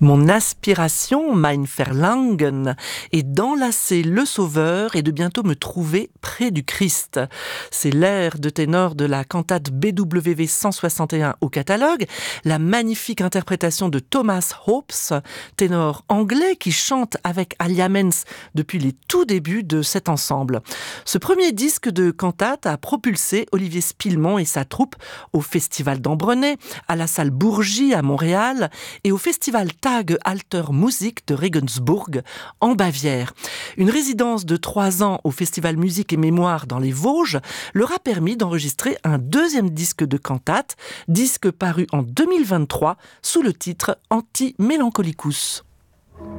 Mon aspiration, mein Verlangen, est d'enlacer le Sauveur et de bientôt me trouver près du Christ. C'est l'air de ténor de la cantate BWV 161 au catalogue, la magnifique interprétation de Thomas Hobbes, ténor anglais qui chante avec Alia Menz depuis les tout débuts de cet ensemble. Ce premier disque de cantate a propulsé Olivier Spillemont et sa troupe au Festival d'Ambrenet, à la salle Bourgie à Montréal et au Festival Tag Alter Musik de Regensburg en Bavière. Une résidence de 3 ans au Festival Musique et Mémoire dans les Vosges leur a permis d'enregistrer un deuxième disque de cantate, disque paru en 2023 sous le titre Anti Melancholicus.